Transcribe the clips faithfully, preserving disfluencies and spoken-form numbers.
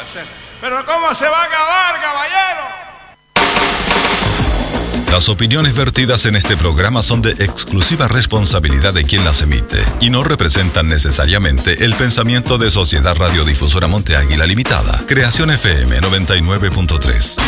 hacer. Pero ¿cómo se va a acabar, caballero? Las opiniones vertidas en este programa son de exclusiva responsabilidad de quien las emite y no representan necesariamente el pensamiento de Sociedad Radiodifusora Monte Águila Limitada. Creación F M noventa y nueve punto tres.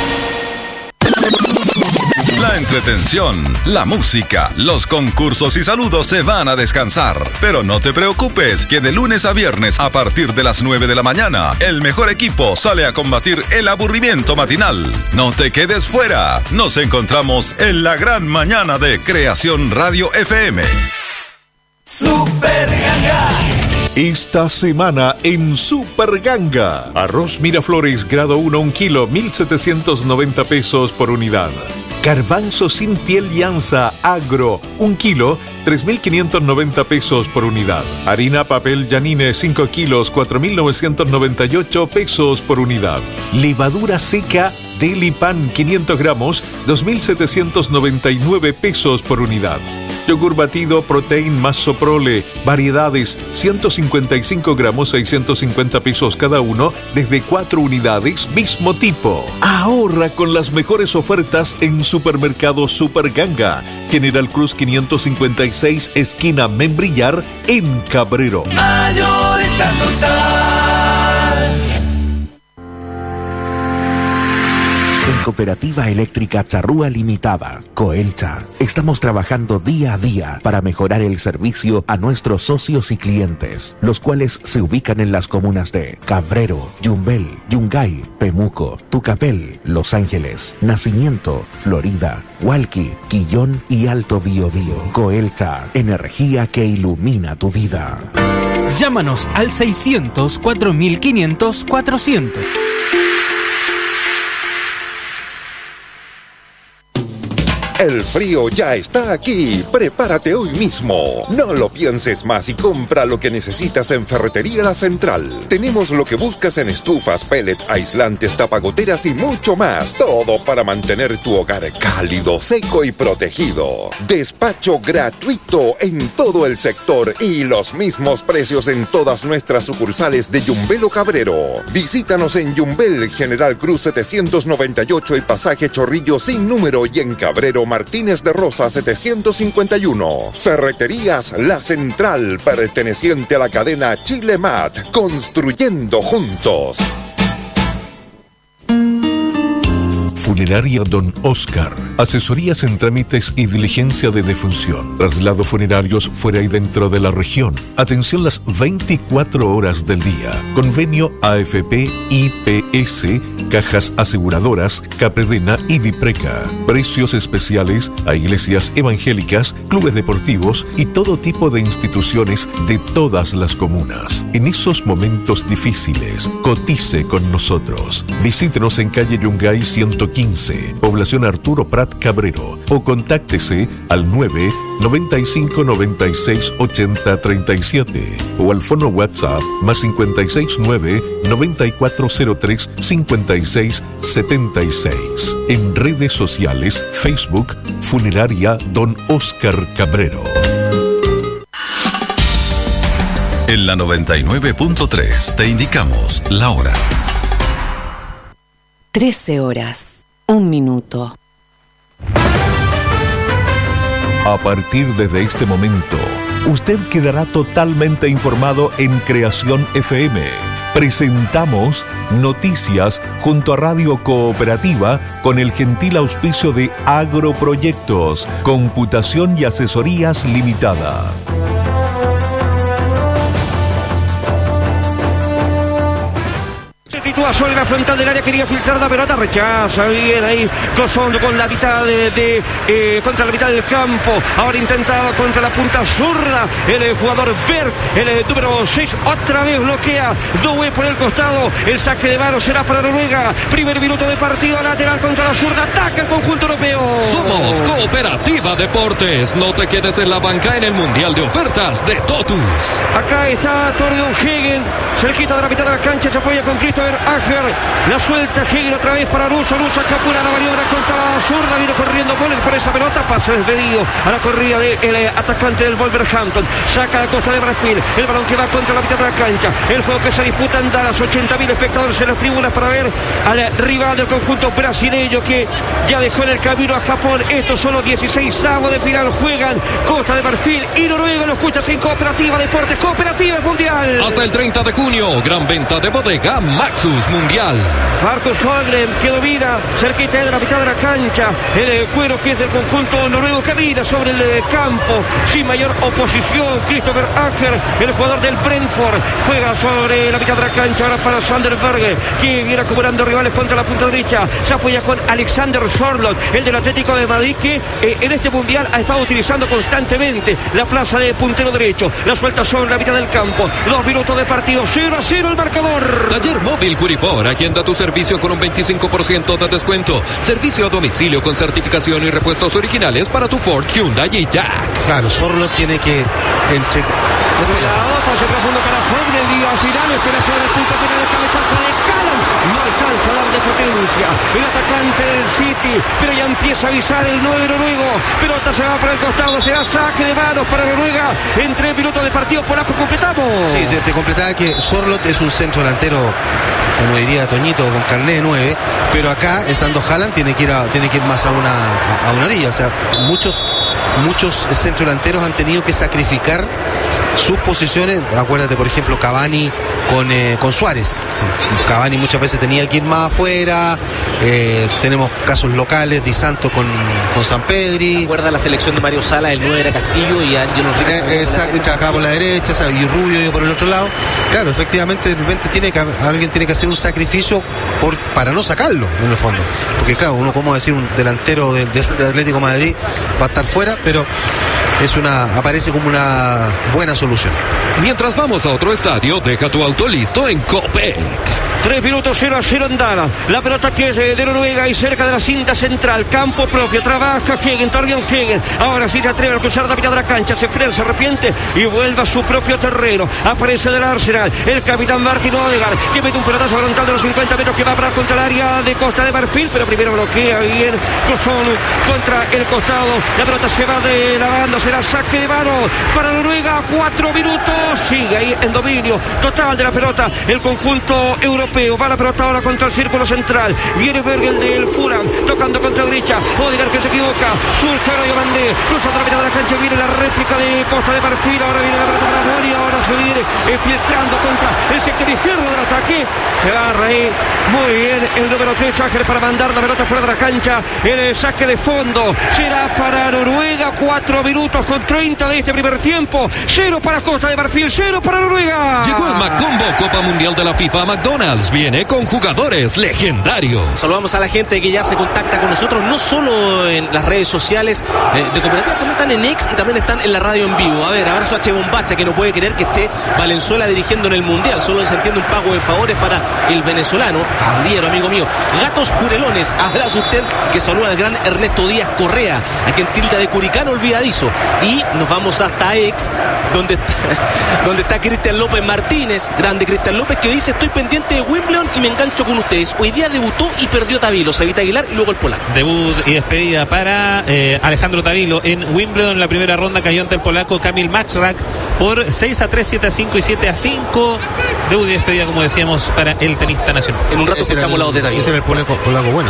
La entretención, la música, los concursos y saludos se van a descansar. Pero no te preocupes, que de lunes a viernes a partir de las nueve de la mañana, el mejor equipo sale a combatir el aburrimiento matinal. No te quedes fuera. Nos encontramos en la gran mañana de Creación Radio F M. Super Ganga. Esta semana en Super Ganga. Arroz Miraflores grado uno, un kilo, mil setecientos noventa pesos por unidad. Garbanzo sin piel llanza agro, un kilo, tres mil quinientos noventa pesos por unidad. Harina papel Janine, cinco kilos, cuatro mil novecientos noventa y ocho pesos por unidad. Levadura seca Delipan, quinientos gramos, dos mil setecientos noventa y nueve pesos por unidad. Yogur batido Protein más Soprole, variedades, ciento cincuenta y cinco gramos, seiscientos cincuenta pesos cada uno, desde cuatro unidades, mismo tipo. Ahorra con las mejores ofertas en Supermercado Super Ganga, General Cruz quinientos cincuenta y seis, esquina Membrillar, en Cabrero. Mayorista Total. En Cooperativa Eléctrica Charrúa Limitada, Coelcha, estamos trabajando día a día para mejorar el servicio a nuestros socios y clientes, los cuales se ubican en las comunas de Cabrero, Yumbel, Yungay, Pemuco, Tucapel, Los Ángeles, Nacimiento, Florida, Hualqui, Quillón y Alto Biobío. Coelcha, energía que ilumina tu vida. Llámanos al seiscientos, cuatro mil quinientos, cuatrocientos. El frío ya está aquí. Prepárate hoy mismo. No lo pienses más y compra lo que necesitas en Ferretería La Central. Tenemos lo que buscas en estufas, pellet, aislantes, tapagoteras y mucho más. Todo para mantener tu hogar cálido, seco y protegido. Despacho gratuito en todo el sector y los mismos precios en todas nuestras sucursales de Yumbel o Cabrero. Visítanos en Yumbel, General Cruz setecientos noventa y ocho y Pasaje Chorrillo sin número, y en Cabrero Martínez de Rosa setecientos cincuenta y uno. Ferreterías La Central, perteneciente a la cadena Chile Mat, construyendo juntos. Funeraria Don Oscar. Asesorías en trámites y diligencia de defunción. Traslados funerarios fuera y dentro de la región. Atención las veinticuatro horas del día. Convenio A F P, I P S, Cajas Aseguradoras, Capredena y Dipreca. Precios especiales a iglesias evangélicas, clubes deportivos y todo tipo de instituciones de todas las comunas. En esos momentos difíciles, cotice con nosotros. Visítenos en calle Yungay ciento quince, población Arturo Prat Cabrero, o contáctese al nueve noventa y cinco noventa y seis ochenta treinta y siete o al fono WhatsApp más cincuenta y seis nueve noventa y cuatro cero tres cincuenta y seis setenta y seis. En redes sociales, Facebook, Funeraria Don Oscar Cabrero. En la noventa y nueve punto tres te indicamos la hora. trece horas, un minuto. A partir de este momento, usted quedará totalmente informado en Creación F M. Presentamos Noticias junto a Radio Cooperativa con el gentil auspicio de Agroproyectos, Computación y Asesorías Limitada. Se sitúa sobre la frontal del área, quería filtrar la pelota, rechaza bien ahí Cosondo con la mitad de, de eh, contra la mitad del campo. Ahora intentaba contra la punta zurda el eh, jugador Berg, el eh, número seis, otra vez bloquea Doué por el costado. El saque de mano será para Noruega. Primer minuto de partido, lateral contra la zurda, ataca el conjunto europeo. Somos Cooperativa Deportes. No te quedes en la banca en el Mundial de Ofertas de Totus. Acá está Torbjörn Hegen, cerquita de la mitad de la cancha, se apoya con Christopher Ager. La suelta Hegel otra vez para Russo. Russo escapula la maniobra contra la zurda. Viene corriendo Müller por esa pelota. Pase despedido a la corrida del atacante del Wolverhampton. Saca a Costa de Marfil. El balón que va contra la mitad de la cancha. El juego que se disputa en Dallas. ochenta mil espectadores en las tribunas para ver al rival del conjunto brasileño que ya dejó en el camino a Japón. Estos son los dieciséis avos de final. Juegan Costa de Marfil y Noruega. Lo escuchas en Cooperativa Deportes. Cooperativa Mundial. Hasta el treinta de junio. Gran venta de bodega Maxus Mundial. Marcus Holgren que domina cerquita de la mitad de la cancha. El cuero que es del conjunto noruego camina sobre el campo sin mayor oposición. Christopher Ager, el jugador del Brentford, juega sobre la mitad de la cancha ahora para Sanderberg, que viene acumulando rivales contra la punta derecha. Se apoya con Alexander Sorloth, el del Atlético de Madrid, que eh, en este mundial ha estado utilizando constantemente la plaza de puntero derecho. La suelta sobre la mitad del campo. Dos minutos de partido, cero a cero el marcador. Taller Móvil Curipor, agenda tu servicio con un veinticinco por ciento de descuento. Servicio a domicilio con certificación y repuestos originales para tu Ford, Hyundai y Jack. Claro, Sorloth tiene que entre... Cuidado, pase profundo para Holgren y al final espera sobre el punto final de cabezazo de Callum. No alcanza a dar de potencia el atacante del City, pero ya empieza a avisar el nueve noruego. Pelota se va para el costado, será saque de manos para Noruega. En tres minutos de partido polaco completamos. Sí, te completaba que Sorloth es un centro delantero, como diría Toñito, con carné de nueve, pero acá, estando Haaland, tiene que ir, a, tiene que ir más a una, a una orilla. O sea, muchos, muchos centro delanteros han tenido que sacrificar sus posiciones. Acuérdate, por ejemplo, Cavani con, eh, con Suárez. Cavani muchas veces tenía que ir más afuera. Eh, tenemos casos locales, Di Santo con, con Sampedri. Recuerda la selección de Mario Sala, el nueve era Castillo y Ángelo Enrique. Eh, exacto, y trabajaba por la derecha, ¿sabes? Y Rubio por el otro lado. Claro, efectivamente, de repente tiene que, alguien tiene que hacer un sacrificio por, para no sacarlo, en el fondo. Porque claro, uno, como decir, un delantero del de, de Atlético de Madrid va a estar fuera, pero es una, aparece como una buena solución. Mientras vamos a otro estadio, deja tu auto listo en Copec. Tres minutos, cero a cero en Dallas. La pelota que es de Noruega y cerca de la cinta central. Campo propio, trabaja Hegel, Torbjörn Hegel. Ahora sí se atreve a cruzar la mitad de la cancha. Se frena, se arrepiente y vuelve a su propio terreno. Aparece del Arsenal el capitán Martin Odegaard, que mete un pelotazo frontal de los cincuenta metros que va a parar contra el área de Costa de Marfil, pero primero bloquea bien Cosson contra el costado. La pelota se va de la banda, será saque de mano para Noruega. Cuatro minutos, sigue ahí en dominio total de la pelota el conjunto europeo. Va la pelota ahora contra el círculo central. Viene Bergel del Fulham, tocando contra la derecha. Odegaard que se equivoca. Surge ahora Diomandé, cruzando la mitad de la cancha. Viene la réplica de Costa de Marfil. Ahora viene la pelota para Mori. Ahora se viene filtrando contra el sector izquierdo del ataque. Se agarra ahí muy bien el número tres, Ángel, para mandar la pelota fuera de la cancha. El saque de fondo será para Noruega. Cuatro minutos con treinta de este primer tiempo. Cero para Costa de Marfil, cero para Noruega. Llegó el Macombo Copa Mundial de la FIFA. McDonald's viene con jugadores legendarios. Saludamos a la gente que ya se contacta con nosotros, no solo en las redes sociales eh, de Cooperativa, también están en X y también están en la radio en vivo. A ver, abrazo a Che Bombacha, que no puede creer que esté Valenzuela dirigiendo en el Mundial. Solo se entiende un pago de favores para el venezolano. Adriero, amigo mío. Gatos Jurelones, abrazo a usted, que saluda al gran Ernesto Díaz Correa, a quien tilda de curicano olvidadizo. Y nos vamos hasta X, donde está, donde está Cristian López Martínez, grande Cristian López, que dice: estoy pendiente de Wimbledon y me engancho con ustedes. Hoy día debutó y perdió Tavilo, Savita Aguilar y luego el polaco. Debut y despedida para eh, Alejandro Tavilo en Wimbledon. En la primera ronda cayó ante el polaco Kamil Maxrak por seis a tres, siete a cinco y siete a cinco. Debut y despedida, como decíamos, para el tenista nacional. En un rato escuchamos la voz de Tavilo. Ese era el polaco, polaco bueno.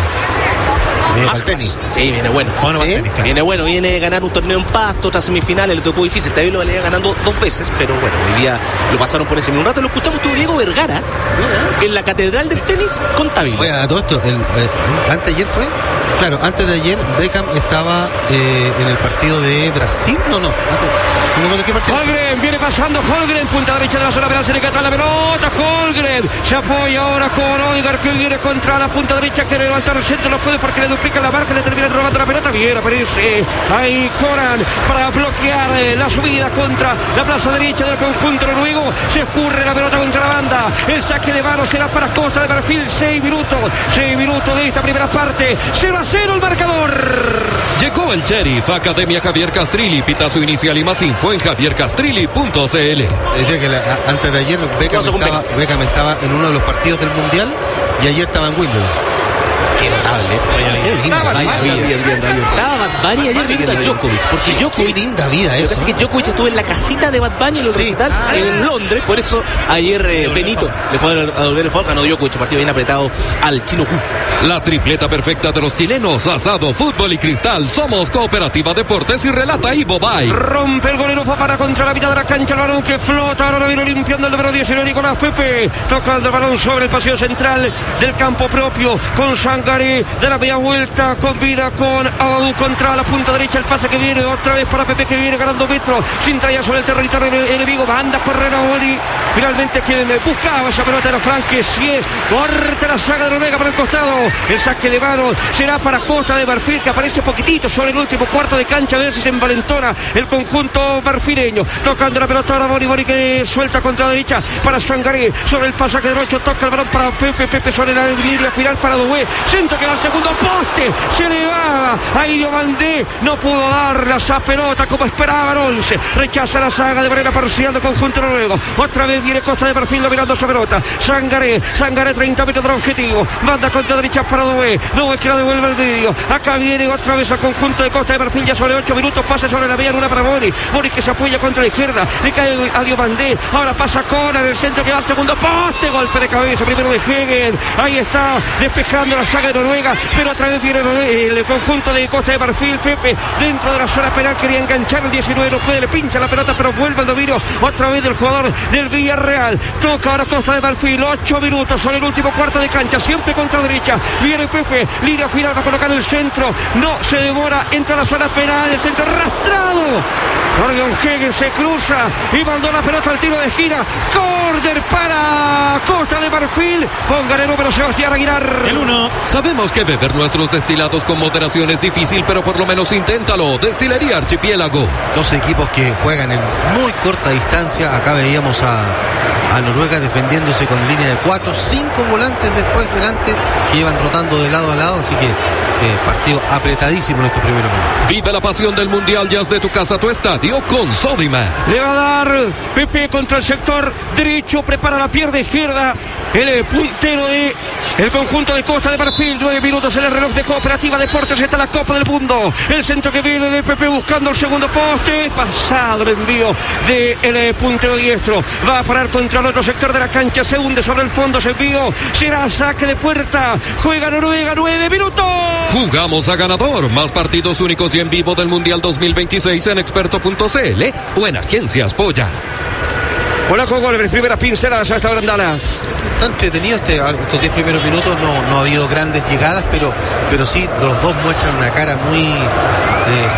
Viene para el tenis. Sí, viene bueno. bueno ¿Sí? tenis, claro. Viene bueno, viene de ganar un torneo en Pasto, otras semifinales, le tocó difícil. También lo venía ganando dos veces, pero bueno, hoy día lo pasaron por encima. Un rato lo escuchamos, tuvo Diego Vergara en la catedral del tenis con Tavilo. Oye, a todo esto, el, eh, antes de ayer fue, claro, antes de ayer Beckham estaba eh, en el partido de Brasil, no, no, antes, no, ¿de qué partido? Holgren, viene pasando Holgren, punta derecha de la zona penal, se le cae atrás la pelota, Holgren, se apoya ahora con Odegaard, que viene contra la punta derecha, quiere levantar el centro, no puede porque le duplica la marca, le terminan robando la pelota, bien, aparece ahí Coran para bloquear eh, la subida contra la plaza derecha del conjunto noruego, se escurre la pelota contra la banda, Juega el saque de mano, será para Costa de Marfil. Seis minutos, seis minutos de esta primera parte. cero a cero el marcador. Llegó el Sheriff, Academia Javier Castrilli. Pitazo inicial y más info en javier castrilli punto c l. Decía que la, antes de ayer Beckham estaba, Beckham estaba en uno de los partidos del Mundial y ayer estaba en Wimbledon. Qué notable. Estaba Bad Bunny ayer viendo a Djokovic. Porque Djokovic, qué linda vida eso. Lo que pasa es que Djokovic estuvo en la casita de Bad Bunny en el recital ah, en Londres. Por eso ayer eh, Benito le fue a devolver el favor. Ganó Djokovic, un partido bien apretado al Chino Hu. La tripleta perfecta de los chilenos. Asado, fútbol y cristal. Somos Cooperativa Deportes y relata Ivo Bay. Rompe el golero Fofana contra la mitad de la cancha. El balón que flota. Ahora vino limpiando el número diecinueve Nicolás Pepe. Tocando el balón sobre el pasillo central del campo propio. Con Sangaré de la media vuelta. Combina con Abadú contra la punta derecha. El pase que viene otra vez para Pepe, que viene ganando metros. Sin traía sobre el territorio enemigo. Manda a correr a Boni. Finalmente quien buscaba esa pelota era Frank, que sigue. Corta la saga de Noruega para el costado. El saque de mano será para Costa de Marfil, que aparece poquitito sobre el último cuarto de cancha. A ver si se envalentona el conjunto marfileño. Tocando la pelota ahora Boni. Boni que suelta contra la derecha para Sangaré. Sobre el pasaje derecho toca el balón para Pepe. Pepe sobre la línea final para Doué. Centro que va al segundo poste. Se le va a Irio Bandé. No pudo darle esa pelota como esperaban once. Rechaza la saga de manera parcial del conjunto noruego. Otra vez viene Costa de Marfil dominando esa pelota. Sangaré. Sangaré treinta metros del objetivo. Manda contra derecha para Doué. Doué que la devuelve al medio. Acá viene otra vez al conjunto de Costa de Marfil. Ya sobre ocho minutos. Pasa sobre la media luna para Boni. Boni que se apoya contra la izquierda. Le cae a Irio Bandé. Ahora pasa Conan. El centro que va al segundo poste. Golpe de cabeza. Primero de Hegen. Ahí está despejando la saga de Noruega. Pero otra vez viene el conjunto de Costa de Marfil. Pepe dentro de la zona penal quería enganchar el diecinueve, no puede, le pincha la pelota, pero vuelve al dominio otra vez del jugador del Villarreal. Toca ahora Costa de Marfil. Ocho minutos sobre el último cuarto de cancha, siempre contra derecha. Viene Pepe, línea final, va a colocar el centro, no se demora, entra a la zona penal, el centro arrastrado. Gordon Hegen se cruza y mandó la pelota al tiro de esquina. Corner para Costa de Marfil. Ponga el número Sebastián Aguilar. El uno. Sabemos que beber nuestros destilados con moderación es difícil, pero por lo menos inténtalo. Destilería Archipiélago. Dos equipos que juegan en muy corta distancia. Acá veíamos a, a Noruega defendiéndose con línea de cuatro, cinco volantes después delante que iban rotando de lado a lado, así que eh, partido apretadísimo en estos primeros minutos. Vive la pasión del Mundial ya de tu casa a tu estadio con Sodimac. Le va a dar Pepe contra el sector derecho, prepara la pierna izquierda el puntero de el conjunto de Costa de Marfil. Nueve minutos en el reloj de Cooperativa Deportes. Está la Copa del Mundo. El centro que viene de Pepe buscando el segundo poste. Pasado el envío del de puntero diestro. Va a parar contra el otro sector de la cancha. Se hunde sobre el fondo. Se envío. Será saque de puerta. Juega Noruega. Nueve minutos. Jugamos a ganador. Más partidos únicos y en vivo del Mundial dos mil veintiséis en experto punto c l o en Agencias Polla. Polaco Golver, primeras pinceladas hasta Brandalas. Está entretenido este, estos diez primeros minutos. No, no ha habido grandes llegadas, pero, pero sí los dos muestran una cara muy eh,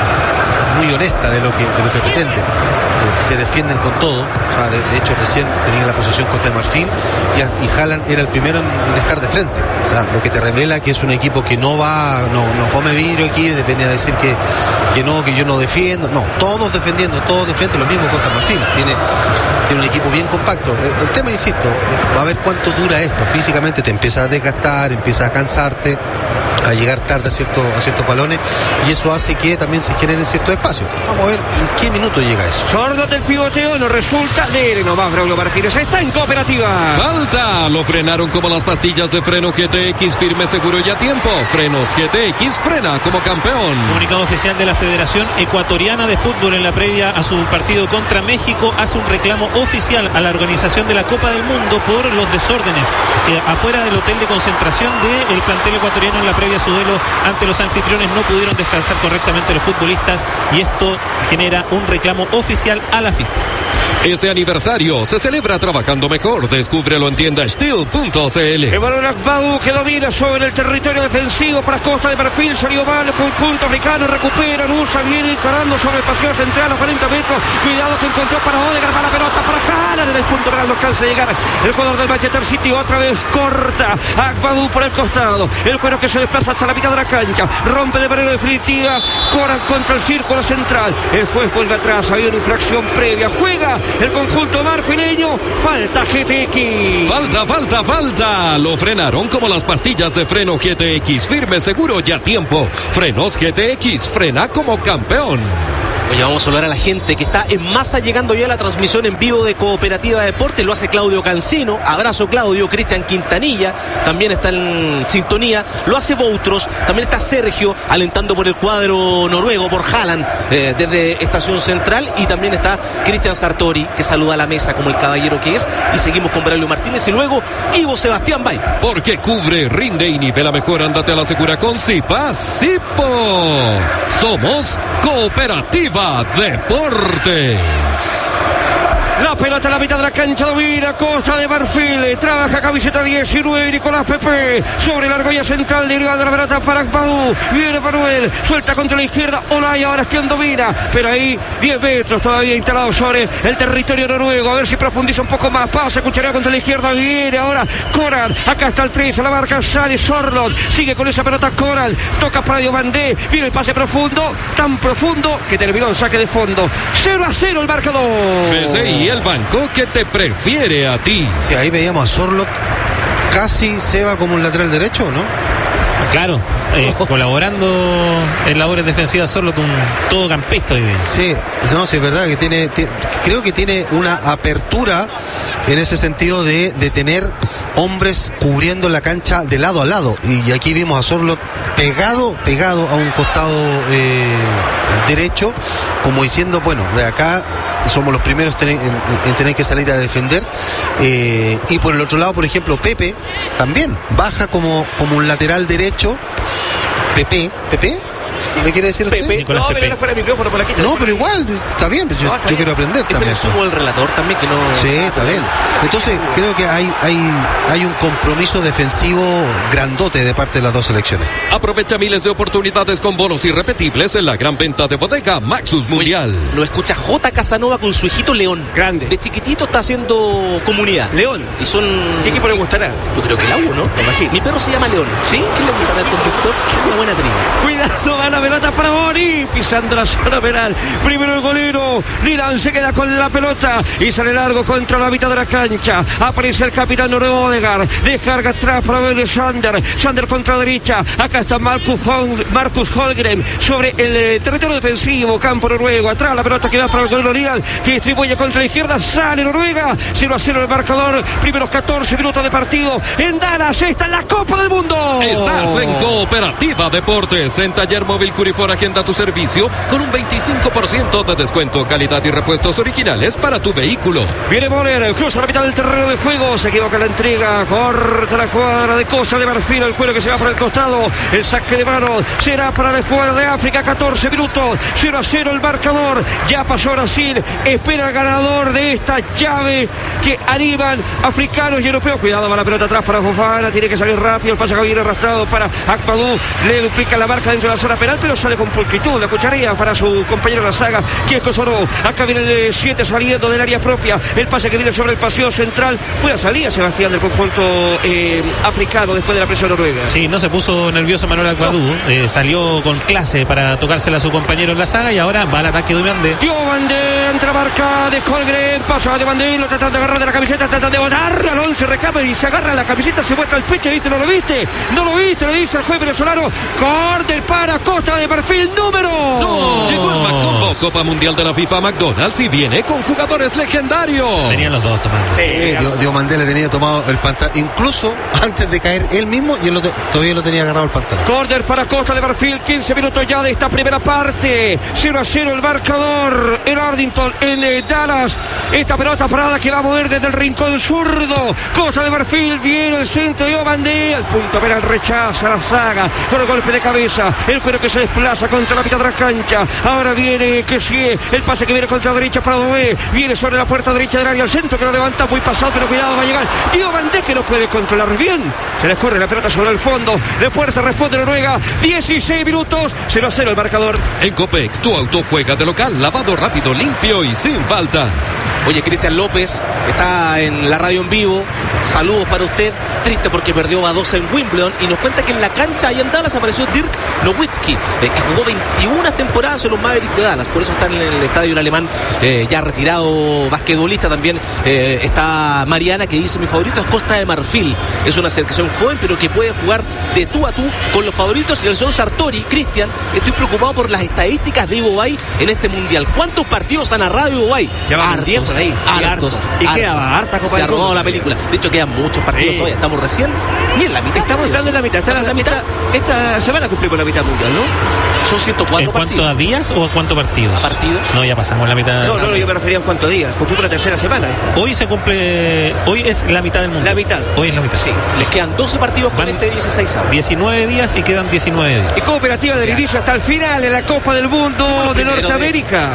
muy honesta de lo que, de lo que pretenden. Se defienden con todo. O sea, de, de hecho recién tenía la posesión Costa de Marfil y, y Haaland era el primero en, en estar de frente. O sea, lo que te revela que es un equipo que no va, no, no come vidrio aquí, depende de decir que, que no, que yo no defiendo. No, todos defendiendo, todos de frente, lo mismo Costa de Marfil. Tiene, tiene un equipo bien compacto. El, el tema, insisto, va a ver cuánto dura esto. Físicamente te empieza a desgastar, empieza a cansarte, a llegar tarde a, cierto, a ciertos balones, y eso hace que también se genere cierto espacio. Vamos a ver en qué minuto llega eso. Sordo del pivoteo, no resulta. Dele nomás Braulio Martínez, está en Cooperativa. Falta, lo frenaron como las pastillas de freno G T X, firme, seguro y a tiempo. Frenos G T X, frena como campeón. Comunicado oficial de la Federación Ecuatoriana de Fútbol en la previa a su partido contra México hace un reclamo oficial a la organización de la Copa del Mundo por los desórdenes eh, afuera del hotel de concentración del plantel ecuatoriano en la previa a su duelo ante los anfitriones. No pudieron descansar correctamente los futbolistas y esto genera un reclamo oficial a la FIFA. Este aniversario se celebra trabajando mejor. Descúbrelo en tienda steel punto c l. El balón Akbadu que domina sobre el territorio defensivo para Costa de Marfil. Salió mal el conjunto africano. Recupera Nusa. Viene encarando sobre el pasillo central a cuarenta metros. Cuidado que encontró para Odegaard. Para la pelota para Haaland. En el punto penal no alcanza a llegar el jugador del Manchester City. Otra vez corta Akbadu por el costado. El cuero que se desplaza hasta la mitad de la cancha. Rompe de manera definitiva. Coran contra el círculo central. El juez vuelve atrás. Había una infracción previa. Juega el conjunto marfileño. Falta G T X. Falta, falta, falta. Lo frenaron como las pastillas de freno G T X. Firme, seguro y a tiempo. Frenos G T X. Frena como campeón. Oye, vamos a saludar a la gente que está en masa llegando ya a la transmisión en vivo de Cooperativa Deportes. Lo hace Claudio Cancino. Abrazo, Claudio. Cristian Quintanilla también está en sintonía. Lo hace Boutros. También está Sergio alentando por el cuadro noruego, por Haaland, eh, desde Estación Central. Y también está Cristian Sartori, que saluda a la mesa como el caballero que es. Y seguimos con Braulio Martínez y luego Ivo Sebastián Bay. Porque cubre, rinde y nivela mejor. Ándate a la segura con Zipa Zipo. Somos Cooperativa Deportes. La pelota en la mitad de la cancha, domina Costa de Marfil, trabaja camiseta diecinueve, Nicolás Pepe, sobre la argolla central, derivada de la pelota para Akpadou, viene Manuel, suelta contra la izquierda, Olay, ahora es quien domina, pero ahí diez metros todavía instalado sobre el territorio noruego, a ver si profundiza un poco más, pasa, cucharea contra la izquierda, viene ahora Conan, acá está el tres, a la marca sale Sorlot, sigue con esa pelota Conan, toca para Diomandé, viene el pase profundo, tan profundo que terminó en saque de fondo, cero a cero el marcador. B C I, el banco que te prefiere a ti. Sí, ahí veíamos a Sorlot casi se va como un lateral derecho, ¿no? Claro, eh, colaborando en labores defensivas Sorlot, un todocampista hoy día. Sí, no, sí, es verdad que tiene, tiene, creo que tiene una apertura en ese sentido de, de tener hombres cubriendo la cancha de lado a lado. Y aquí vimos a Sorlot pegado, pegado a un costado eh, derecho, como diciendo, bueno, de acá somos los primeros en, en, en tener que salir a defender. Eh, y por el otro lado, por ejemplo, Pepe también baja como, como un lateral derecho. Pepe, Pepe. ¿Le quiere decir usted? Pepe, no, pero no fuera el micrófono por aquí. No, pero igual, está bien, yo, no, está yo bien. Quiero aprender es también. Pero sumo el relator también, que no... Sí, está bien. Entonces, creo que hay, hay, hay un compromiso defensivo grandote de parte de las dos selecciones. Aprovecha miles de oportunidades con bonos irrepetibles en la gran venta de bodega Maxus Mundial. Oye, lo escucha J. Casanova con su hijito León. Grande. De chiquitito está haciendo comunidad. León. Y son... ¿Qué equipo le gustará? Yo creo que el agua, ¿no? Me imagino. Mi perro se llama León. ¿Sí? ¿Qué le gustará al conductor? Es una buena trina. Cuidado, va la pelota para Boni, pisando la zona penal. Primero el golero. Liran se queda con la pelota y sale largo contra la mitad de la cancha. Aparece el capitán noruego Odegaard. Descarga atrás para ver de Sander. Sander contra la derecha. Acá está Marcus, Hol Marcus Holgren sobre el eh, territorio defensivo. Campo noruego. Atrás la pelota que va para el golero Liran, que distribuye contra la izquierda. Sale Noruega. cero a cero el marcador. Primeros catorce minutos de partido en Dallas. Está en la Copa del Mundo. Estás en Cooperativa Deportes. En Taller Móvil Curifor agenda tu servicio con un veinticinco por ciento de descuento, calidad y repuestos originales para tu vehículo. Viene Moller, cruza la mitad del terreno de juego, se equivoca la entrega, corta la cuadra de Costa de Marfil, el cuero que se va para el costado, el saque de mano será para la escuadra de África, catorce minutos, cero a cero el marcador, ya pasó Brasil, espera el ganador de esta llave que animan africanos y europeos. Cuidado, va la pelota atrás para Fofana, tiene que salir rápido, el pase que viene arrastrado para Akpadou, le duplica la marca dentro de la zona penal, pero sale con pulcritud, la cucharilla para su compañero de la saga, que es Kosoró. Acá viene el siete saliendo del área propia, el pase que viene sobre el paseo central, puede salir Sebastián del conjunto eh, africano después de la presión noruega. Sí, no se puso nervioso Manuel Akpadou, no. eh, salió con clase para tocársela a su compañero en la saga y ahora va al ataque de Diomandé. Diomandé ante la marca de Holgren, pasa a Diomandé, lo tratan de agarrar de la camiseta, tratan de botar, Alonso se recapa y se agarra la camiseta, se muestra el pecho, ¿viste? ¿No lo viste? ¿No lo viste? Le dice el juez venezolano, corte para Costa de Marfil, número dos. Llegó el Macombo, Copa Mundial de la FIFA McDonald's y viene con jugadores legendarios. Tenían los dos tomando. Eh, eh, Diomandé le tenía tomado el pantalón, incluso antes de caer él mismo, y él lo te, todavía lo tenía agarrado el pantalón. Corner para Costa de Marfil, quince minutos ya de esta primera parte, cero a cero el marcador en Ardington, en eh, Dallas. Esta pelota parada que va a mover desde el rincón zurdo. Costa de Marfil, viene el centro de Diomandé, al punto penal rechaza la saga con el golpe de cabeza, el cuero que se desplaza contra la mitad de la cancha. Ahora viene que sigue el pase que viene contra la derecha para Doé, viene sobre la puerta derecha del área, al centro que lo levanta muy pasado, pero cuidado, va a llegar Diomandé, que no puede controlar bien, se le escurre la pelota sobre el fondo, de fuerza responde Noruega, dieciséis minutos, cero a cero el marcador. En Copec, tu auto juega de local, lavado rápido, limpio y sin faltas. Oye, Cristian López está en la radio en vivo, saludos para usted, triste porque perdió a dos en Wimbledon y nos cuenta que en la cancha allá en Dallas apareció Dirk Nowitzki, eh, que jugó veintiuna temporadas en los Mavericks de Dallas, por eso está en el estadio el alemán, eh, ya retirado basquetbolista. También eh, está Mariana, que dice: mi favorito es Costa de Marfil, es una selección joven pero que puede jugar de tú a tú con los favoritos. Y el señor Sartori, Cristian, estoy preocupado por las estadísticas de Ivo Bay en este mundial. ¿Cuántos partidos ha narrado Ivo Bay? Hartos, por ahí. Hartos, hartos. Y hartos. queda harta Copa Se ha del Mundo. robado la película. De hecho, quedan muchos partidos, sí. Todavía estamos recién ni en la mitad. Estamos entrando en la mitad. Está en la mitad. Esta semana cumplimos la mitad mundial, ¿no? Son ciento cuatro ¿En cuanto partidos. a días o a cuántos partidos? A partidos. No, ya pasamos la mitad. No, no, no, yo me refería en cuántos días. Cumplimos la tercera semana esta. Hoy se cumple, hoy es la mitad del mundo. La mitad. Hoy es la mitad. Sí. Les quedan doce partidos con Van este dieciséis avos. diecinueve días y quedan diecinueve días. Y cooperativa del inicio hasta el final en la Copa del Mundo de Norteamérica.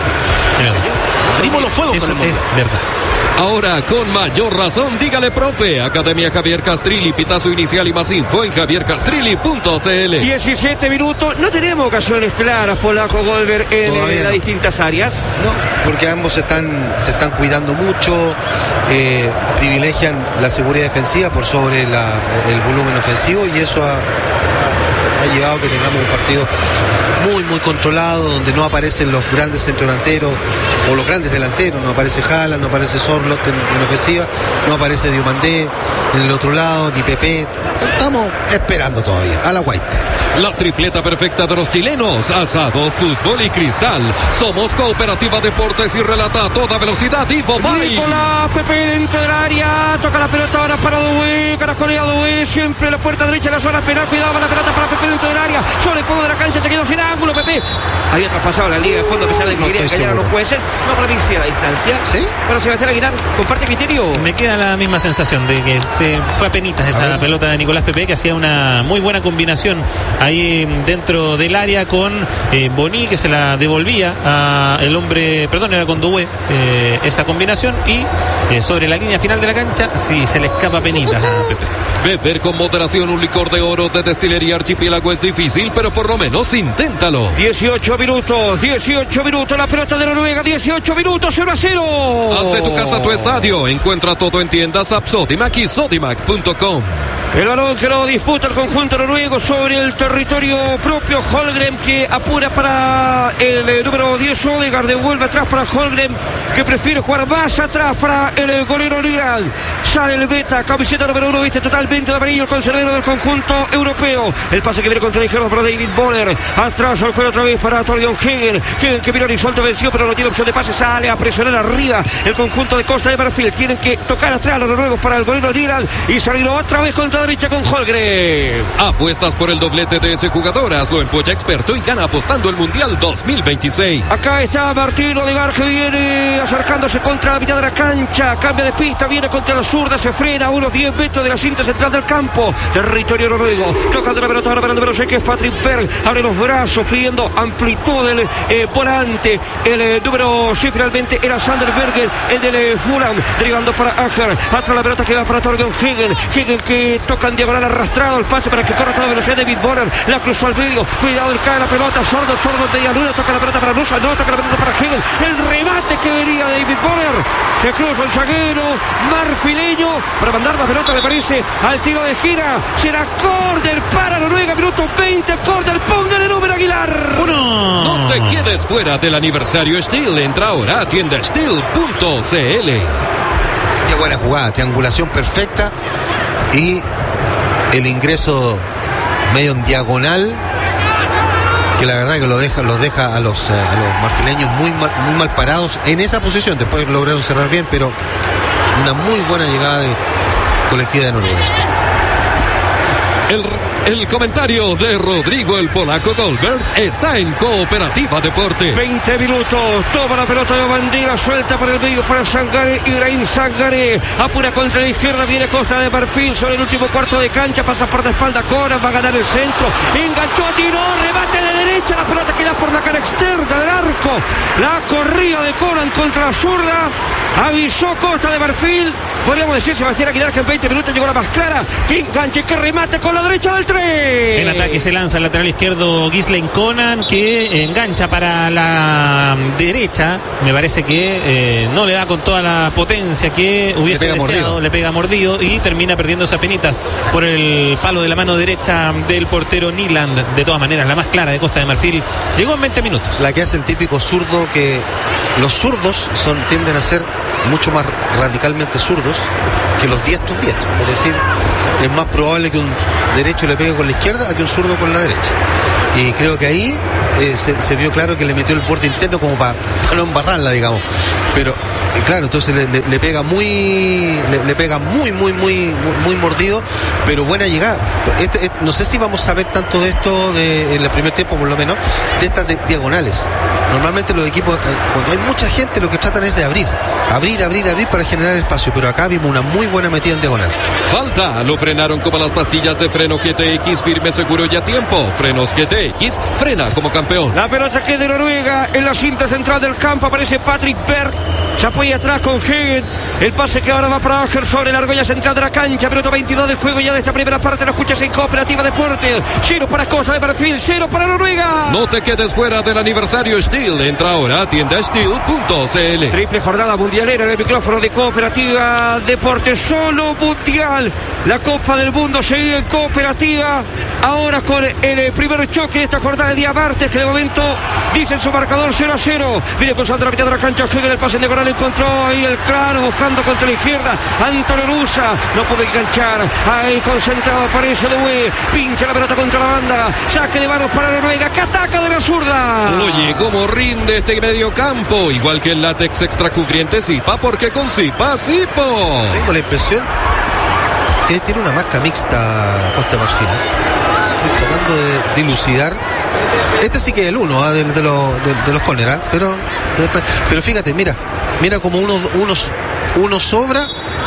Abrimos los fuegos Eso con el es mundo. verdad. Ahora, con mayor razón, dígale profe. Academia Javier Castrilli, pitazo inicial y más info en javier castrilli punto c l. diecisiete minutos. No tenemos ocasiones claras, Polaco Goldberg, en, Todavía en las no. distintas áreas. No, porque ambos se están, se están cuidando mucho, eh, privilegian la seguridad defensiva por sobre la, el volumen ofensivo, y eso ha, ha, ha llevado a que tengamos un partido muy, muy controlado, donde no aparecen los grandes centrodelanteros o los grandes delanteros. No aparece Haaland, no aparece Sorloth en, en ofensiva, no aparece Diomandé en el otro lado, ni Pepe. Estamos esperando todavía a la White. La tripleta perfecta de los chilenos: asado, fútbol y cristal. Somos Cooperativa Deportes y relata a toda velocidad Ivo Bay. Nicolás Pepe dentro del área, toca la pelota ahora para Doué, caracolea Doué, siempre la puerta derecha de la zona penal, cuidado la pelota para Pepe dentro del área, sobre el fondo de la cancha, se quedó sin ángulo Pepe. Había traspasado la línea de fondo a pesar de que No querían estoy callar a los seguro. jueces. No, para mí sí a la distancia. ¿Sí? Pero Sebastián Aguilar, comparte criterio. Me queda la misma sensación de que se fue a penitas esa pelota de Nicolás Pepe, que hacía una muy buena combinación ahí dentro del área con eh, Boni, que se la devolvía a el hombre, perdón, era con Doué, eh, esa combinación, y eh, sobre la línea final de la cancha sí se le escapa penitas a Pepe. Beber con moderación un licor de oro de Destilería Archipiélago es difícil, pero por lo menos inténtalo. dieciocho minutos, dieciocho minutos, la pelota de Noruega, dieciocho minutos, cero a cero. Haz de tu casa tu estadio. Encuentra todo en tiendas App Sodimac y sodimac punto com. El balón que lo disputa el conjunto noruego sobre el territorio propio. Holmgren, que apura para el eh, número diez. Odegaard devuelve atrás para Holmgren, que prefiere jugar más atrás para el eh, golero Nyland. Sale el beta, camiseta número uno, viste totalmente de amarillo, el conservador del conjunto europeo. El pase que viene contra el izquierdo para David Boller. Atrás al juego otra vez para Torbjörn Hegel. Hegel que viene horizonte, venció, pero no tiene opción de pase. Sale a presionar arriba el conjunto de Costa de Marfil. Tienen que tocar atrás los noruegos para el golero Nyland y salir otra vez contra la derecha con Holmgren. Apuestas por el doblete de ese jugador. Hazlo en Polla Experto y gana apostando el Mundial dos mil veintiséis. Acá está Martín Odegaard, que viene acercándose contra la mitad de la cancha. Cambia de pista, viene contra la zurda, se frena a unos diez metros de la cinta central del campo. Territorio noruego. Tocando la pelota ahora para el número seis, que es Patrick Berg. Abre los brazos pidiendo amplitud del eh, volante. El eh, número seis finalmente era Sander Berger, el del eh, Fulham. Derivando para Ager. Atrás la pelota que va para Torbjörn Hegel. Hegel que toca en diagonal arrastrado. El pase para que corra a toda velocidad David Boller. La cruzó al medio. Cuidado, el cae la pelota. Sordo, sordo, media luna. Toca la pelota para Nusa. No, toca la pelota para Hegel. El remate que venía de David Boller. Se cruza el zaguero marfileño para mandar la pelota, me parece, al tiro de gira. Será córner para Noruega. Minuto veinte. Córner. Póngale número, Aguilar. Uno. No te quedes fuera del aniversario Steel. Entra ahora a tienda steel punto c l. Qué buena jugada, triangulación perfecta y el ingreso medio en diagonal, que la verdad que lo deja, los deja a los, a los marfileños muy mal, muy mal parados en esa posición. Después lograron cerrar bien, pero una muy buena llegada de colectiva de Noruega. El, el comentario de Rodrigo el Polaco Goldberg está en Cooperativa Deporte. veinte minutos. Toma la pelota de bandera. Suelta por el medio para Sangare. Ibrahim Sangare. Apura contra la izquierda. Viene Costa de Marfil sobre el último cuarto de cancha. Pasa por la espalda. Cora va a ganar el centro. Enganchó, tiró. Remate de derecha. La pelota queda por la cara externa del arco. La corrida de Coran contra la zurda. Avisó Costa de Marfil. Podríamos decir, Sebastián Aguilar, que en veinte minutos llegó la más clara. Que enganche, que remate con la derecha del tres. En ataque se lanza el lateral izquierdo Ghislaine Conan, que engancha para la derecha. Me parece que eh, no le da con toda la potencia que hubiese le pega deseado. mordido. Le pega mordido y termina perdiendo esas penitas por el palo de la mano derecha del portero Nyland. De todas maneras, la más clara de Costa de Marfil llegó en veinte minutos. La que hace el típico zurdo, que los zurdos son, tienden a ser mucho más radicalmente zurdos que los diestros diestros. Es decir, es más probable que un derecho le pegue con la izquierda a que un zurdo con la derecha. Y creo que ahí eh, se, se vio claro que le metió el borde interno como para pa no embarrarla, digamos. Pero eh, claro, entonces le, le, le pega muy le, le pega muy muy muy muy, muy mordido, pero buena llegada. Este, este, no sé si vamos a ver tanto de esto de, en el primer tiempo, por lo menos, de estas de, diagonales. Normalmente los equipos, eh, cuando hay mucha gente, lo que tratan es de abrir, abrir, abrir, abrir para generar espacio, pero acá vimos una muy buena metida en diagonal. Falta, lo frenaron como las pastillas de freno G T X, firme, seguro y a tiempo. Frenos G T X, frena como campeón. La pelota que de Noruega en la cinta central del campo aparece Patrick Berg. Se apoya atrás con Hegen. El pase que ahora va para Ager sobre la argolla central de la cancha. Minuto veintidós de juego ya de esta primera parte. Lo escuchas en Cooperativa Deportes. Cero para Costa de Marfil, cero para Noruega. No te quedes fuera del aniversario Steel. Entra ahora a tienda steel punto c l. Triple jornada mundialera en el micrófono de Cooperativa Deportes. Solo mundial. La Copa del Mundo sigue en Cooperativa. Ahora con el primer choque de esta jornada de día martes, que de momento dice en su marcador cero a cero. Viene con salto a la mitad de la cancha. Hegen, el pase de Coral, encontró ahí el claro, buscando contra la izquierda. Antonio Rusa no puede enganchar. Ahí concentrado aparece de Hue. Pincha la pelota contra la banda. Saque de manos para Noruega, que ataca de la zurda. Oye, cómo rinde este medio campo. Igual que el látex extra cubriente Zipa, porque con Zipa, Zipo. Tengo la impresión que tiene una marca mixta Costa de Marfil. Estoy tratando de dilucidar. Este sí que es el uno ¿eh? de, de, lo, de, de los córner, ¿eh? pero, de, pero fíjate, mira, mira como uno, unos, uno sobra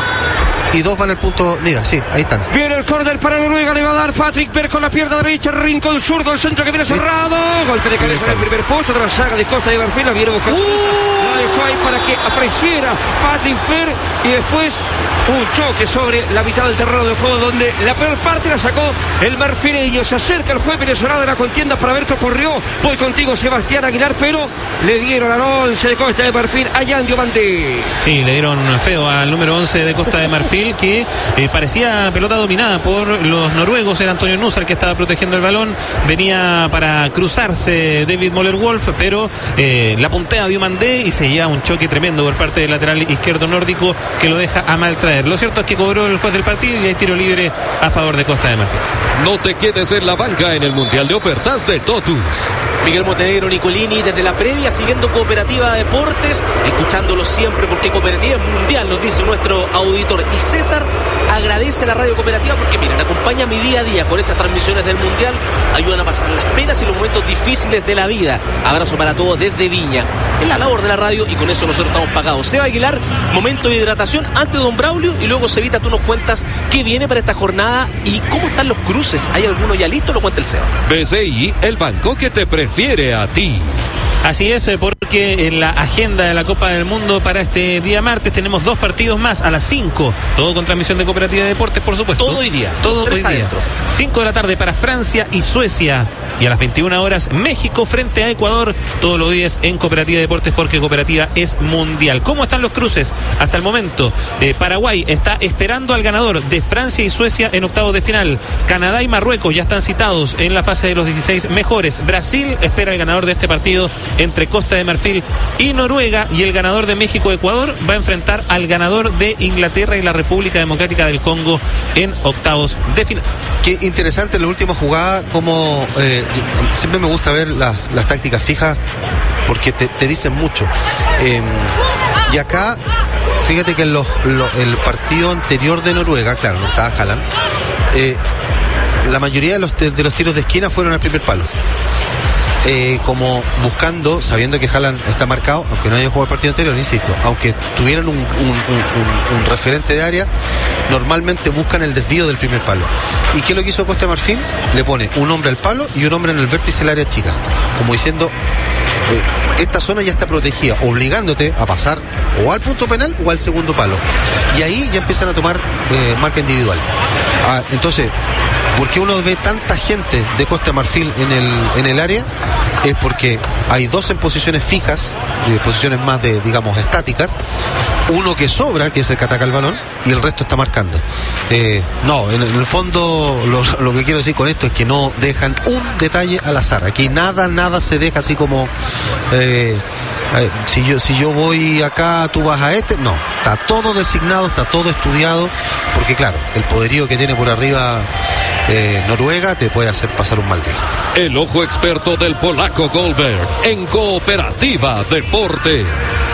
y dos van al punto. Mira, sí, ahí están. Viene el córner para Noruega, le va a dar Patrick Berg con la pierna derecha, rincón zurdo, el centro que viene cerrado. Golpe de cabeza en el primer posto de la saga de Costa de Marfil. La viene buscando. Uh. La dejó ahí para que apareciera Patrick Berg y después un choque sobre la mitad del terreno de juego, donde la peor parte la sacó el marfileño. Se acerca el juez venezolano de la contienda para ver qué ocurrió. Voy contigo, Sebastián Aguilar, pero le dieron al once de Costa de Marfil a Jan Diomandé. Sí, le dieron feo al número once de Costa de Marfil, que eh, parecía pelota dominada por los noruegos. Era Antonio Nusa el que estaba protegiendo el balón. Venía para cruzarse David Moller-Wolf, pero eh, la puntea Diomandé y se lleva un choque tremendo por parte del lateral izquierdo nórdico, que lo deja a mal traer. Lo cierto es que cobró el juez del partido y hay tiro libre a favor de Costa de Marfil. No te quedes en la banca en el Mundial de Ofertas de Totus. Miguel Montenegro, Nicolini, desde la previa, siguiendo Cooperativa Deportes, escuchándolo siempre porque Cooperativa es mundial, nos dice nuestro auditor. Y César agradece a la radio Cooperativa porque, miren, acompaña mi día a día con estas transmisiones del mundial, ayudan a pasar las penas y los momentos difíciles de la vida. Abrazo para todos desde Viña. Es la labor de la radio y con eso nosotros estamos pagados. Seba Aguilar, momento de hidratación antes de Don Braulio y luego, Cevita, tú nos cuentas qué viene para esta jornada y cómo están los cruces. ¿Hay alguno ya listo? Lo cuenta el Seba. B C I, el banco que te prefiere a ti. Así es, porque en la agenda de la Copa del Mundo para este día martes tenemos dos partidos más a las cinco, todo con transmisión de Cooperativa de Deportes, por supuesto. Todo hoy día. Todo hoy día. Adentro. cinco de la tarde para Francia y Suecia. Y a las veintiuna horas México frente a Ecuador, todos los días en Cooperativa de Deportes, porque Cooperativa es mundial. ¿Cómo están los cruces? Hasta el momento, eh, Paraguay está esperando al ganador de Francia y Suecia en octavos de final. Canadá y Marruecos ya están citados en la fase de los dieciséis mejores. Brasil espera el ganador de este partido entre Costa de Marfil y Noruega, y el ganador de México-Ecuador va a enfrentar al ganador de Inglaterra y la República Democrática del Congo en octavos de final. Qué interesante la última jugada, como eh, siempre me gusta ver la, las tácticas fijas porque te, te dicen mucho. Eh, y acá, fíjate que en los, lo, el partido anterior de Noruega, claro, no estaba Haaland, eh, la mayoría de los, de, de los tiros de esquina fueron al primer palo. Eh, como buscando, sabiendo que Haaland está marcado, aunque no haya jugado el partido anterior, insisto, aunque tuvieran un, un, un, un, un referente de área, normalmente buscan el desvío del primer palo. ¿Y qué es lo que hizo Costa de Marfil? Le pone un hombre al palo y un hombre en el vértice del área chica, como diciendo, eh, esta zona ya está protegida, obligándote a pasar o al punto penal o al segundo palo. Y ahí ya empiezan a tomar eh, marca individual. Ah, entonces, ¿Por qué uno ve tanta gente de Costa de Marfil en el, en el área? Es porque hay dos en posiciones fijas, eh, posiciones más de, digamos, estáticas. Uno que sobra, que es el que ataca el balón, y el resto está marcando. Eh, no, en, en el fondo lo, lo que quiero decir con esto es que no dejan un detalle al azar. Aquí nada, nada se deja así como eh, eh, si yo si yo voy acá, tú vas a este. No, está todo designado, está todo estudiado, porque claro, el poderío que tiene por arriba eh, Noruega te puede hacer pasar un mal día. El ojo experto del polaco Goldberg en Cooperativa Deportes.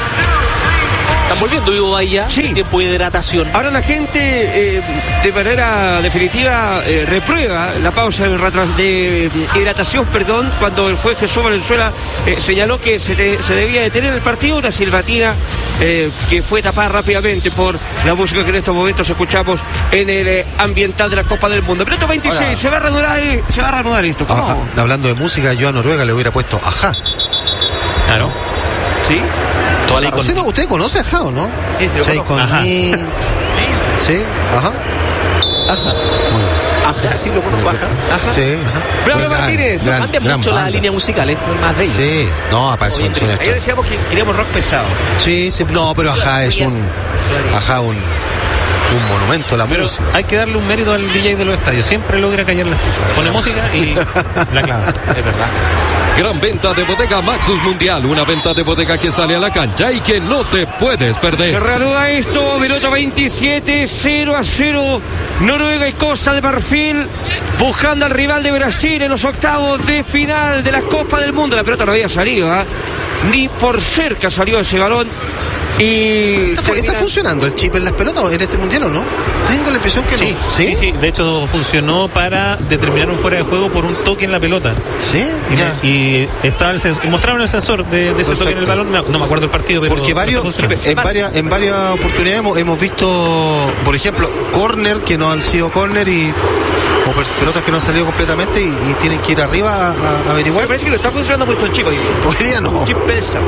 Están volviendo, Ivo Bahía, sí. El tiempo de hidratación. Ahora la gente eh, de manera definitiva eh, reprueba la pausa de, de hidratación, perdón, cuando el juez Jesús Valenzuela eh, señaló que se, te, se debía detener el partido, una silbatina eh, que fue tapada rápidamente por la música que en estos momentos escuchamos en el eh, ambiental de la Copa del Mundo. Minuto veintiséis, ahora, se va a reanudar, se va a reanudar esto. Ajá, hablando de música, yo a Noruega le hubiera puesto Ajá. Claro. ¿Sí? ¿Usted, no, ¿Usted conoce a Ajá o no? Sí, sí, lo conozco. Ajá. Sí, sí, ajá. Ajá. Ajá, sí lo conozco, Ajá. Ajá. Sí. Bravo Martínez. No cambia mucho banda. La línea musical, es más de ella. Sí, no, aparece un sonido. Ayer decíamos que queríamos rock pesado. Sí, sí, no, pero Ajá es un. Ajá, un. Un monumento a la pero música. Hay que darle un mérito al D J de los estadios. Siempre logra callar las cosas. Pone música y la clava. Es verdad. Gran venta de bodega Maxus Mundial. Una venta de bodega que sale a la cancha y que no te puedes perder. Se reanuda esto. Minuto veintisiete. cero a cero. Noruega y Costa de Marfil. Buscando al rival de Brasil en los octavos de final de la Copa del Mundo. La pelota no había salido. ¿eh? Ni por cerca salió ese balón. Y ¿Está, ¿Está funcionando el chip en las pelotas en este mundial o no? Tengo la impresión que sí, no. ¿Sí? sí, sí. De hecho, funcionó para determinar un fuera de juego por un toque en la pelota. ¿Sí? Y, ya. y estaba el sensor, mostraron el sensor de, de ese toque en el balón. No, no me acuerdo el partido, pero. Porque varios, en, varias, en varias oportunidades hemos, hemos visto, por ejemplo, córner que no han sido córner y. O pelotas que no han salido completamente y, y tienen que ir arriba a, a averiguar. Me parece que lo está funcionando mucho el chip hoy día. Hoy día no. Chip pesado.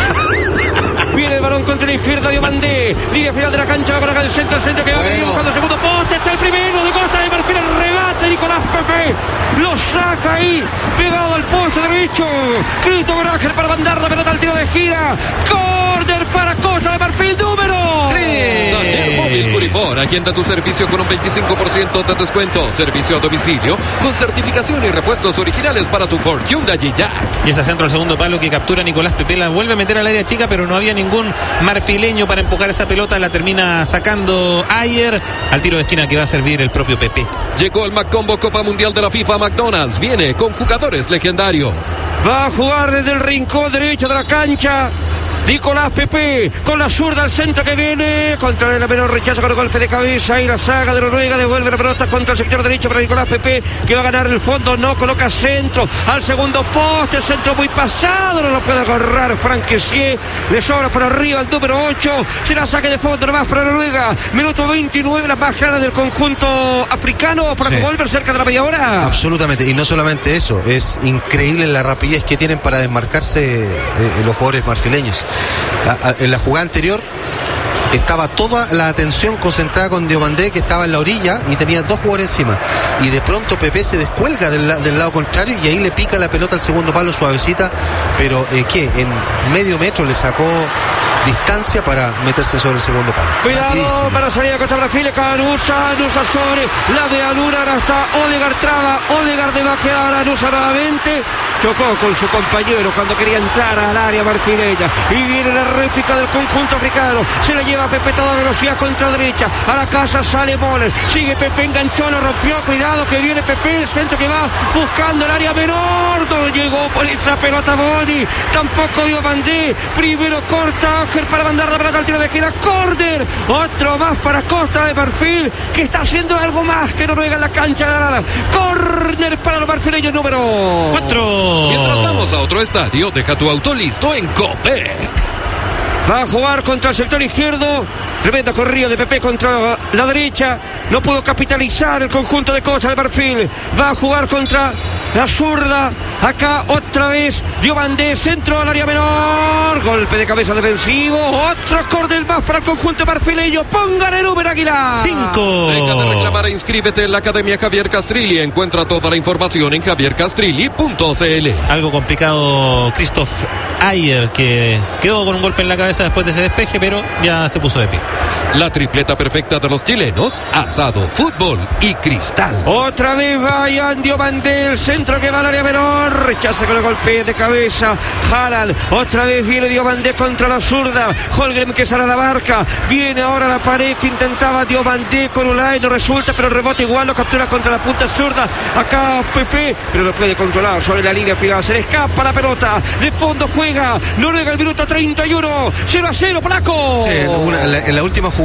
Viene el balón contra la izquierda, Diomandé. Línea final de la cancha, va con acá el centro, el centro que va bueno. buscando el segundo poste. Está el primero de Costa de Marfil, el rebate Nicolás Pepe. Lo saca ahí, pegado al poste derecho. Cristo Coraje para mandar la pelota al tiro de esquina. Córner para Costa de Marfil, número tres. Taller Móvil Curifón, aquí anda tu servicio con un veinticinco por ciento de descuento. Servicio a domicilio con certificación y repuestos originales para tu Ford, Hyundai y Jack. Y ese centro al segundo palo que captura Nicolás Pepe, la vuelve a meter al área chica, pero no había ningún marfileño para empujar esa pelota. La termina sacando Ayer al tiro de esquina que va a servir el propio Pepe. Llegó el McCombo Copa Mundial de la FIFA. McDonald's viene con jugadores legendarios. Va a jugar desde el rincón derecho de la cancha Nicolás Pepe con la zurda al centro que viene contra el menor rechazo con el golpe de cabeza y la saga de Noruega devuelve la pelota contra el sector derecho para Nicolás Pepe que va a ganar el fondo, no coloca centro al segundo poste, centro muy pasado, no lo puede agarrar Frank Kessié, le sobra por arriba el número ocho, se la saque de fondo nomás para Noruega. Minuto veintinueve, la más clara del conjunto africano para sí. Volver cerca de la media hora. Absolutamente, y no solamente eso, es increíble la rapidez que tienen para desmarcarse eh, los jugadores marfileños. A, a, en la jugada anterior estaba toda la atención concentrada con Diomandé, que estaba en la orilla y tenía dos jugadores encima, y de pronto Pepe se descuelga del, del lado contrario y ahí le pica la pelota al segundo palo suavecita, pero eh, que en medio metro le sacó distancia para meterse sobre el segundo palo. Cuidado Rapidísimo. Para salir a Costa Marfil, Canusa, Nusa sobre la de Alura, ahora está Odegaard traba, Odegaard va a quedar a Nusa nuevamente, chocó con su compañero cuando quería entrar al área marfileña y viene la réplica del conjunto africano, se la lleva Pepe toda velocidad contra derecha, a la casa sale Moller, sigue Pepe, enganchó, lo rompió, cuidado que viene Pepe, el centro que va buscando el área menor, no llegó por esa pelota Boni, tampoco dio Bandé, primero corta para mandar la pelota al tiro de esquina, córner, otro más para Costa de Marfil, que está haciendo algo más que Noruega en la cancha de la córner para los marfileños número cuatro. Mientras vamos a otro estadio, deja tu auto listo en Copec. Va a jugar contra el sector izquierdo. Tremenda corrida de Pepe contra la derecha. No pudo capitalizar el conjunto de Costa de Marfil. Va a jugar contra la zurda. Acá otra vez Diomandé, centro al área menor. Golpe de cabeza defensivo. Otro córner más para el conjunto marfileño. Pongan el número, Águila. Cinco. Deja de reclamar e inscríbete en la Academia Javier Castrilli. Encuentra toda la información en javier castrilli punto c l. Algo complicado Christoph Ayer, que quedó con un golpe en la cabeza después de ese despeje, pero ya se puso de pie. La tripleta perfecta de los chilenos: asado, fútbol y cristal. Otra vez Bayern Diomandé, el centro que va al área menor. Rechaza con el golpe de cabeza Haaland. Otra vez viene Diomandé contra la zurda. Holgren que sale a la marca. Viene ahora la pared que intentaba Diomandé con Ulay. No resulta, pero el rebote igual lo captura contra la punta zurda. Acá Pepe, pero lo puede controlar sobre la línea final. Se le escapa la pelota. De fondo juega Noruega al minuto treinta y uno. cero a cero, polaco. Sí, en, una, en la, en la última jugada